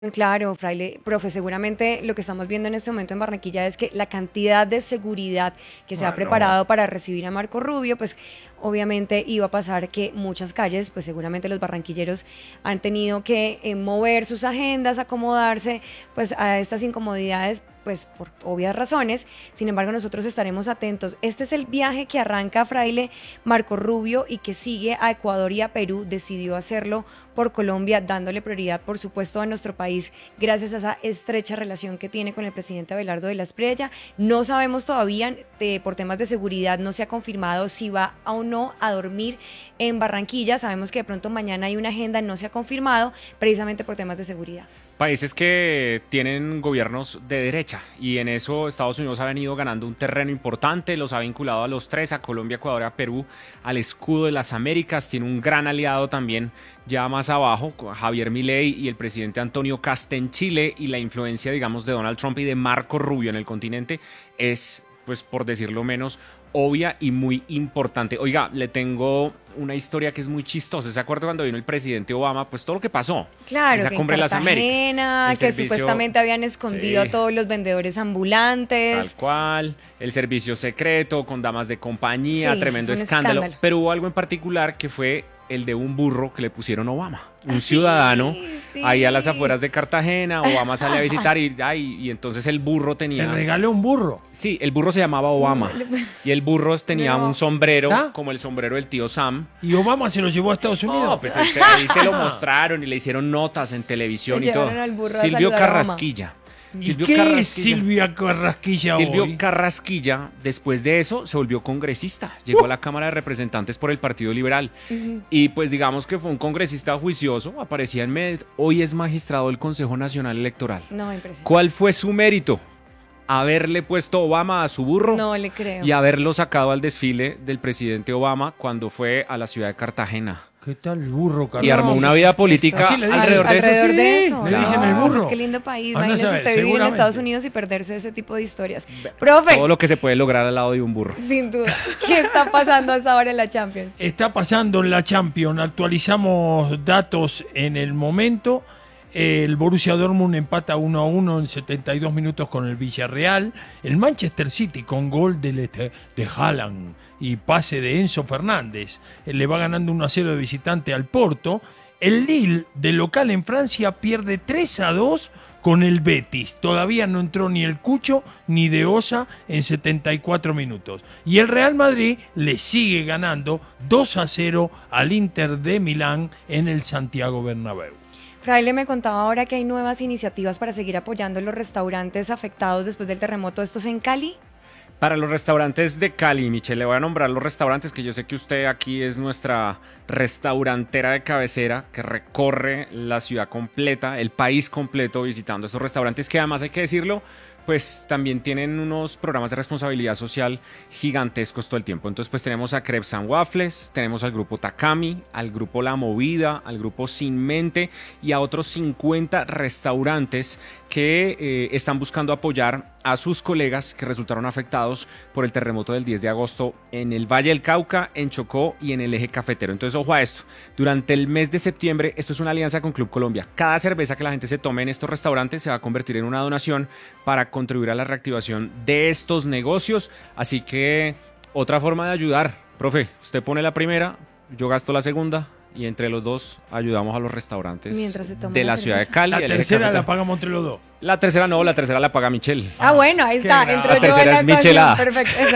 Claro, Fraile, profe, seguramente lo que estamos viendo en este momento en Barranquilla es que la cantidad de seguridad que se ha No. preparado para recibir a Marco Rubio, pues obviamente iba a pasar que muchas calles, pues seguramente los barranquilleros han tenido que mover sus agendas, acomodarse pues a estas incomodidades, pues por obvias razones. Sin embargo, nosotros estaremos atentos. Este es el viaje que arranca Fraile Marco Rubio y que sigue a Ecuador y a Perú. Decidió hacerlo por Colombia, dándole prioridad, por supuesto, a nuestro país, gracias a esa estrecha relación que tiene con el presidente Abelardo de la Espriella. No sabemos todavía, por temas de seguridad, no se ha confirmado si va o no a dormir en Barranquilla. Sabemos que de pronto mañana hay una agenda, no se ha confirmado, precisamente por temas de seguridad. Países que tienen gobiernos de derecha y en eso Estados Unidos ha venido ganando un terreno importante, los ha vinculado a los tres, a Colombia, Ecuador, a Perú, al escudo de las Américas, tiene un gran aliado también ya más abajo, Javier Milei y el presidente Antonio Kast en Chile, y la influencia, digamos, de Donald Trump y de Marco Rubio en el continente es, pues por decirlo menos, obvia y muy importante. Oiga, le tengo una historia que es muy chistosa. ¿Se acuerda cuando vino el presidente Obama? Pues todo lo que pasó. Claro, Esa que en cumbre de las Américas. Cartagena, El que servicio, supuestamente habían escondido sí, a todos los vendedores tal ambulantes. cual, el servicio secreto con damas de compañía, Sí, sí, tremendo fue un escándalo. escándalo. Pero hubo algo en particular que fue el de un burro que le pusieron a Obama. Un Sí, ciudadano sí. ahí a las afueras de Cartagena. Obama sale a visitar y entonces el burro Te tenía... regaló un burro. Sí, el burro se llamaba Obama. Y el burro tenía No. un sombrero, ¿Ah? como el sombrero del tío Sam. Y Obama se lo llevó a Estados Unidos. No, pues ahí se lo mostraron y le hicieron notas en televisión Le y todo. llevaron al burro a Silvio saludar a Obama. Carrasquilla. ¿Y Silvio qué es Carrasquilla. Silvia Carrasquilla Silvio hoy? Carrasquilla, después de eso, se volvió congresista. Llegó a la Cámara de Representantes por el Partido Liberal. Y pues digamos que fue un congresista juicioso, aparecía en medios. Hoy es magistrado del Consejo Nacional Electoral. No, impresionante. ¿Cuál fue su mérito? Haberle puesto Obama a su burro No le creo. y haberlo sacado al desfile del presidente Obama cuando fue a la ciudad de Cartagena. ¿Qué tal el burro, Y Carlos? armó una pues, vida es que política Así le dicen. alrededor de eso. Alrededor sí. de eso. Le dicen el No, burro. pues qué lindo país. Anda a Imagínese saber, usted vivir en seguramente. Estados Unidos y perderse ese tipo de historias. Profe, Todo lo que se puede lograr al lado de un burro. sin duda, ¿qué está pasando hasta ahora en la Champions? Está pasando en la Champions. Actualizamos datos en el momento. El Borussia Dortmund empata 1-1 en 72 minutos con el Villarreal. El Manchester City con gol de Haaland y pase de Enzo Fernández. Le va ganando 1-0 de visitante al Porto. El Lille, de local en Francia, pierde 3-2 con el Betis. Todavía no entró ni el Cucho ni De Osa en 74 minutos. Y el Real Madrid le sigue ganando 2-0 al Inter de Milán en el Santiago Bernabéu. Fraile me contaba ahora que hay nuevas iniciativas para seguir apoyando los restaurantes afectados después del terremoto. ¿Estos en Cali? Para los restaurantes de Cali, Michelle, le voy a nombrar los restaurantes que yo sé que usted aquí es nuestra restaurantera de cabecera que recorre la ciudad completa, el país completo visitando estos restaurantes que además hay que decirlo, pues también tienen unos programas de responsabilidad social gigantescos todo el tiempo. Entonces pues tenemos a Crepes and Waffles, tenemos al grupo Takami, al grupo La Movida, al grupo Sin Mente y a otros 50 restaurantes que están buscando apoyar a sus colegas que resultaron afectados por el terremoto del 10 de agosto en el Valle del Cauca, en Chocó y en el eje cafetero. Entonces, ojo a esto. Durante el mes de septiembre, esto es una alianza con Club Colombia. Cada cerveza que la gente se tome en estos restaurantes se va a convertir en una donación para contribuir a la reactivación de estos negocios. Así que, otra forma de ayudar. Profe, usted pone la primera, yo gasto la segunda. Y entre los dos ayudamos a los restaurantes Mientras se toma de la la ciudad de cerveza. Cali. La del eje tercera cafetero. la pagamos entre los dos. La tercera no, la tercera la paga Michelle. Bueno, ahí qué está, grave. entró La yo tercera en la es ecuación. michelada. Perfecto, eso.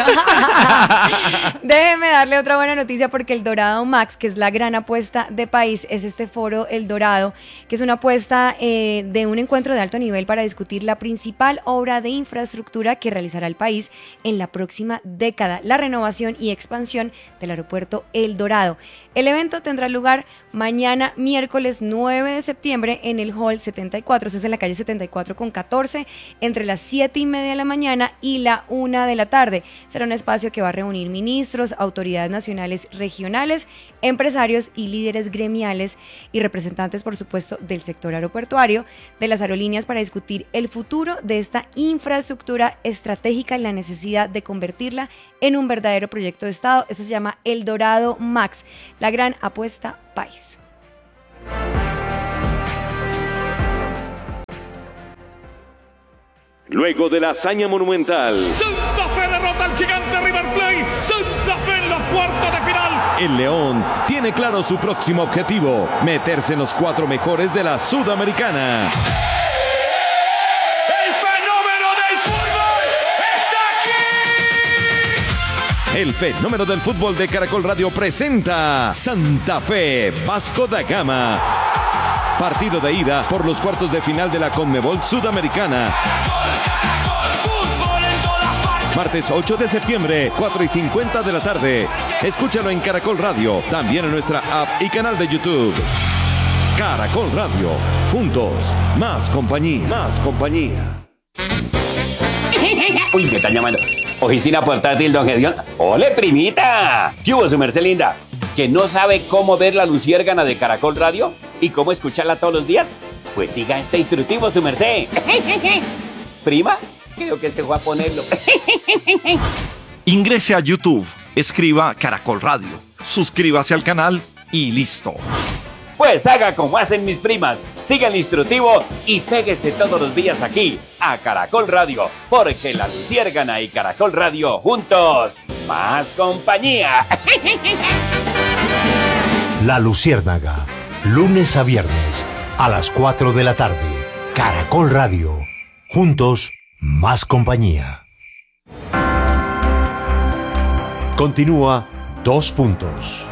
Déjeme darle otra buena noticia porque el Dorado Max, que es la gran apuesta de país, es este foro El Dorado, que es una apuesta de un encuentro de alto nivel para discutir la principal obra de infraestructura que realizará el país en la próxima década, la renovación y expansión del aeropuerto El Dorado. El evento tendrá lugar mañana, miércoles 9 de septiembre, en el Hall 74, eso es en la calle 74 con 14, entre las 7:30 de la mañana y la 1 de la tarde. Será un espacio que va a reunir ministros, autoridades nacionales, regionales, empresarios y líderes gremiales y representantes, por supuesto, del sector aeroportuario, de las aerolíneas, para discutir el futuro de esta infraestructura estratégica y la necesidad de convertirla en un verdadero proyecto de Estado. Eso se llama El Dorado Max, la gran apuesta país. Luego de la hazaña monumental, Santa Fe derrota al gigante River Plate. Santa Fe en los cuartos de final. el León tiene claro su próximo objetivo: meterse en los 4 mejores de la Sudamericana. El fenómeno del fútbol está aquí. El fenómeno del fútbol de Caracol Radio presenta Santa Fe Vasco da Gama. Partido de ida por los cuartos de final de la Conmebol Sudamericana. Martes 8 de septiembre, 4:50 de la tarde. Escúchalo en Caracol Radio, también en nuestra app y canal de YouTube. Caracol Radio, juntos, más compañía. Más compañía. Uy, me están llamando. Oficina portátil, don Gedión. ¡Ole, primita! ¿Qué hubo, su merced linda? ¿Que no sabe cómo ver la luciérgana de Caracol Radio? ¿Y cómo escucharla todos los días? Pues siga este instructivo, su merced. ¿Prima? Creo que se fue a ponerlo. Ingrese a YouTube, escriba Caracol Radio, suscríbase al canal y listo. Pues haga como hacen mis primas. Siga el instructivo y péguese todos los días aquí, a Caracol Radio. Porque la luciérgana y Caracol Radio juntos, más compañía. La Luciérnaga, lunes a viernes, a las 4 de la tarde. Caracol Radio, juntos, más compañía. Continúa 2 puntos.